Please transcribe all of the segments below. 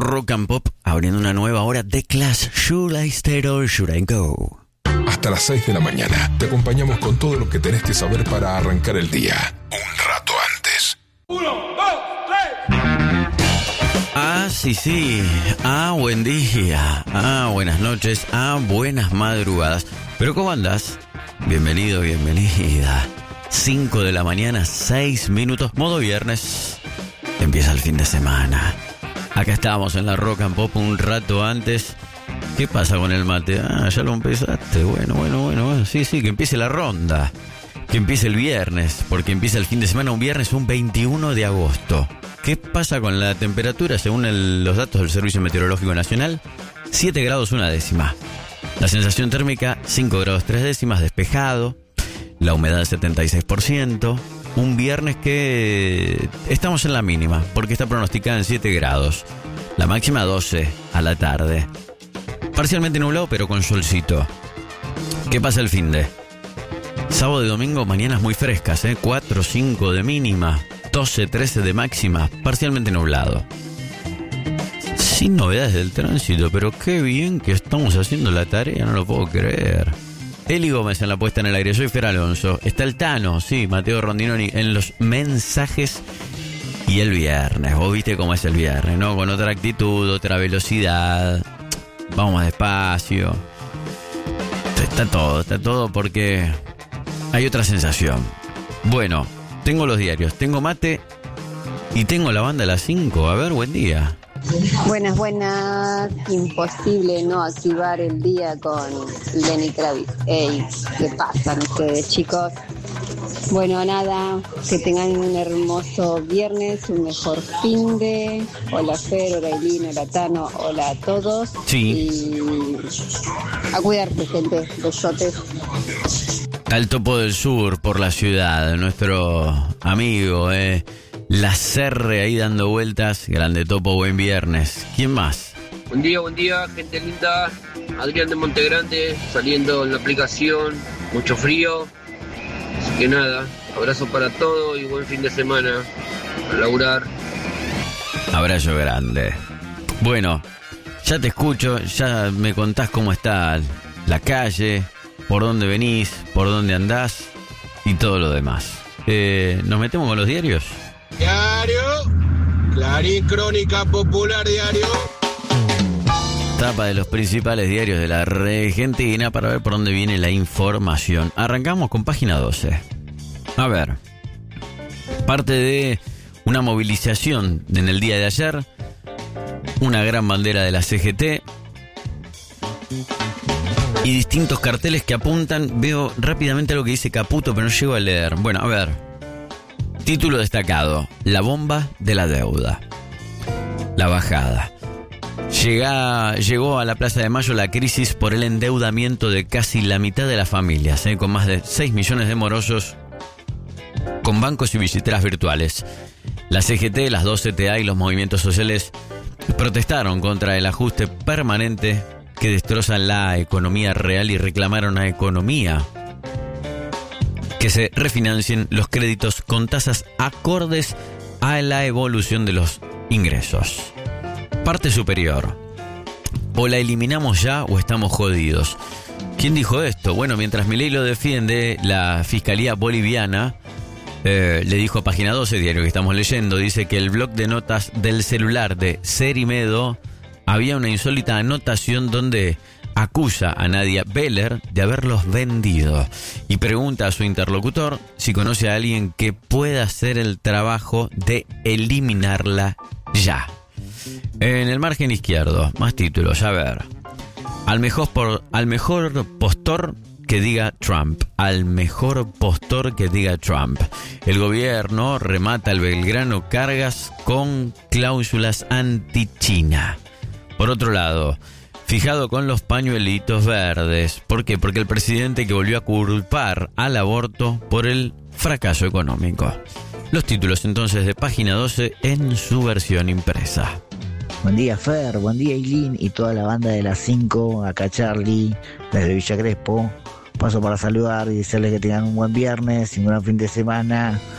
Rock and Pop, abriendo una nueva hora de Clash. Should I Stay or Should I Go? Hasta las 6 de la mañana te acompañamos con todo lo que tenés que saber para arrancar el día. Un rato antes. 1, 2, 3. Sí. Buen día. Buenas noches. Buenas madrugadas. ¿Pero cómo andás? Bienvenido, bienvenida. 5 de la mañana, 6 minutos. Modo viernes. Empieza el fin de semana. Acá estamos en la Rock and Pop un rato antes. ¿Qué pasa con el mate? Ya lo empezaste. Bueno. Sí, que empiece la ronda. Que empiece el viernes, porque empieza el fin de semana, un viernes, un 21 de agosto. ¿Qué pasa con la temperatura? Según los datos del Servicio Meteorológico Nacional, 7 grados 1 décima. La sensación térmica, 5 grados 3 décimas, despejado. La humedad 76%. Un viernes que estamos en la mínima, porque está pronosticada en 7 grados. La máxima 12 a la tarde. Parcialmente nublado, pero con solcito. ¿Qué pasa el finde? Sábado y domingo, mañanas muy frescas, 4, 5 de mínima, 12, 13 de máxima, parcialmente nublado. Sin novedades del tránsito, pero qué bien que estamos haciendo la tarea, no lo puedo creer. Eli Gómez en la puesta en el aire, soy Fer Alonso. Está el Tano, sí, Mateo Rondinoni, en los mensajes. Y el viernes, vos viste cómo es el viernes, ¿no? Con otra actitud, otra velocidad. Vamos más despacio. Está todo porque hay otra sensación. Bueno, tengo los diarios, tengo mate y tengo la banda a las 5. A ver, buen día. Buenas. Imposible no activar el día con Lenny Kravitz. Ey, ¿qué pasan ustedes, chicos? Bueno, nada, que tengan un hermoso viernes, un mejor finde. Hola Fer, hola Eileen, hola Tano, hola a todos. Sí. Y a cuidarse, gente. Besotes. Al Topo del Sur por la ciudad, nuestro amigo, la Serre ahí dando vueltas. Grande Topo, buen viernes. ¿Quién más? Buen día, gente linda. Adrián de Montegrande, saliendo en la aplicación. Mucho frío. Así que nada, abrazo para todos y buen fin de semana. A laburar. Abrazo grande. Bueno, ya te escucho, ya me contás cómo está la calle, por dónde venís, por dónde andás y todo lo demás. ¿Nos metemos con los diarios? Diario, Clarín, Crónica Popular, Diario. Tapa de los principales diarios de la Argentina para ver por dónde viene la información. Arrancamos con página 12. A ver, parte de una movilización en el día de ayer, una gran bandera de la CGT y distintos carteles que apuntan. Veo rápidamente lo que dice Caputo, pero no llego a leer. Bueno, a ver. Título destacado: la bomba de la deuda. La bajada. Llegó a la Plaza de Mayo la crisis por el endeudamiento de casi la mitad de las familias, con más de 6 millones de morosos con bancos y billeteras virtuales. La CGT, las 2 CTA y los movimientos sociales protestaron contra el ajuste permanente que destroza la economía real y reclamaron a Economía que se refinancien los créditos con tasas acordes a la evolución de los ingresos. Parte superior. O la eliminamos ya o estamos jodidos. ¿Quién dijo esto? Bueno, mientras Milei lo defiende, la Fiscalía Boliviana le dijo a Página 12, diario que estamos leyendo, dice que el bloc de notas del celular de Cerimedo había una insólita anotación donde acusa a Nadia Beller de haberlos vendido y pregunta a su interlocutor si conoce a alguien que pueda hacer el trabajo de eliminarla ya. En el margen izquierdo, más títulos, a ver. Al mejor postor que diga Trump. Al mejor postor que diga Trump. El gobierno remata el Belgrano Cargas con cláusulas anti-China. Por otro lado, fijado con los pañuelitos verdes. ¿Por qué? Porque el presidente que volvió a culpar al aborto por el fracaso económico. Los títulos entonces de Página 12 en su versión impresa. Buen día Fer, buen día Eileen y toda la banda de las 5, acá Charlie, desde Villa Crespo. Paso para saludar y decirles que tengan un buen viernes y un buen fin de semana.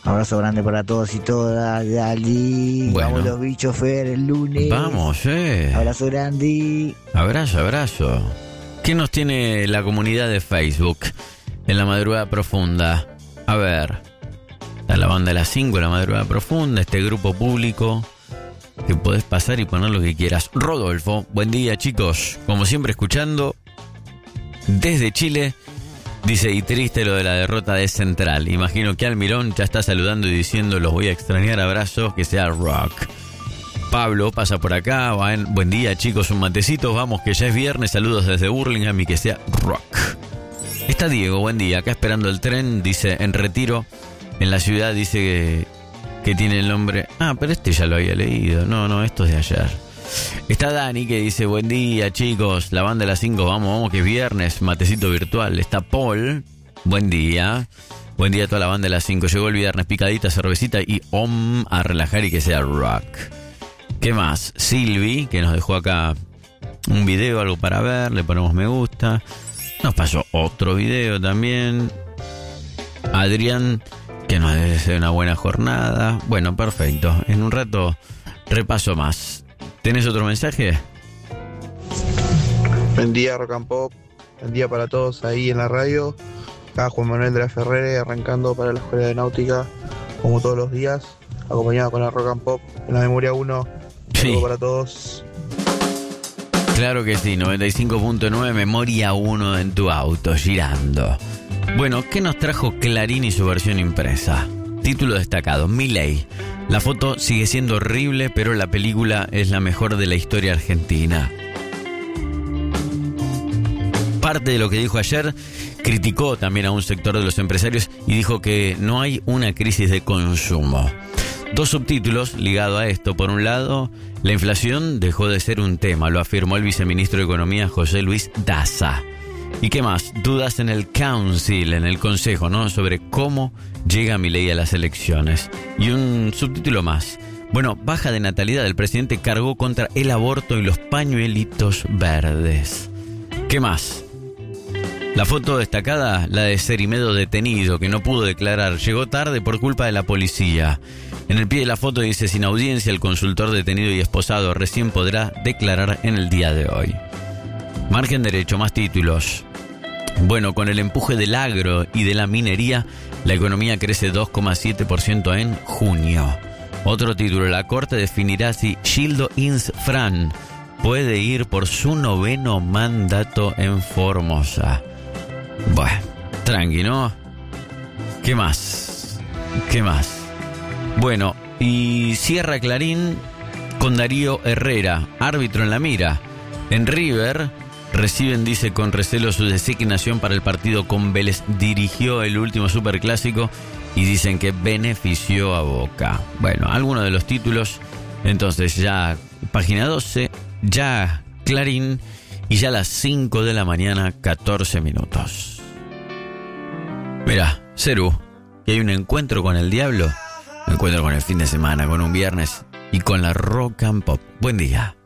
Abrazo grande para todos y todas. Dali. Bueno. Vamos los bichos, Fer, el lunes. Vamos, Abrazo grande. Abrazo. ¿Qué nos tiene la comunidad de Facebook en la madrugada profunda? A ver, está la banda de las 5, la madrugada profunda, este grupo público que podés pasar y poner lo que quieras. Rodolfo, buen día chicos, como siempre escuchando desde Chile. Dice, y triste lo de la derrota de Central. Imagino que Almirón ya está saludando y diciendo, los voy a extrañar, abrazos, que sea rock. Pablo pasa por acá, buen día chicos, un matecito, vamos que ya es viernes, saludos desde Burlingame y que sea rock. Está Diego, buen día, acá esperando el tren, dice, en retiro, en la ciudad, dice que tiene el nombre... Ah, pero este ya lo había leído, no, esto es de ayer. Está Dani que dice, buen día chicos, la banda de las 5, vamos que es viernes, matecito virtual. Está Paul, buen día a toda la banda de las 5, llegó el viernes, picadita, cervecita y a relajar y que sea rock. ¿Qué más? Silvi, que nos dejó acá un video, algo para ver, le ponemos me gusta. Nos pasó otro video también. Adrián, que nos desea una buena jornada. Bueno, perfecto, en un rato repaso más. ¿Tenés otro mensaje? Buen día, Rock and Pop. Buen día para todos ahí en la radio. Acá Juan Manuel de la Ferrere, arrancando para la Escuela de Náutica, como todos los días, acompañado con la Rock and Pop en la Memoria 1. Saludos para todos. Claro que sí, 95.9, Memoria 1 en tu auto, girando. Bueno, ¿qué nos trajo Clarín y su versión impresa? Título destacado, Milei. La foto sigue siendo horrible, pero la película es la mejor de la historia argentina. Parte de lo que dijo ayer, criticó también a un sector de los empresarios y dijo que no hay una crisis de consumo. Dos subtítulos ligados a esto. Por un lado, la inflación dejó de ser un tema, lo afirmó el viceministro de Economía José Luis Daza. ¿Y qué más? Dudas en el council, en el consejo, ¿no? Sobre cómo llega Milei a las elecciones. Y un subtítulo más. Bueno, baja de natalidad. El presidente cargó contra el aborto y los pañuelitos verdes. ¿Qué más? La foto destacada, la de Cerimedo detenido, que no pudo declarar. Llegó tarde por culpa de la policía. En el pie de la foto dice, sin audiencia, el consultor detenido y esposado recién podrá declarar en el día de hoy. Margen derecho, más títulos. Bueno, con el empuje del agro y de la minería, la economía crece 2,7% en junio. Otro título, la Corte definirá si Gildo Insfran puede ir por su 9º mandato en Formosa. Bueno, tranqui, ¿no? ¿Qué más? Bueno, y cierra Clarín con Darío Herrera, árbitro en la mira. En River reciben, dice, con recelo su designación para el partido con Vélez. Dirigió el último superclásico y dicen que benefició a Boca. Bueno, algunos de los títulos. Entonces ya página 12, ya Clarín y ya a las 5 de la mañana, 14 minutos. Mirá, Cerú, que hay un encuentro con el diablo. Un encuentro con el fin de semana, con un viernes y con la Rock and Pop. Buen día.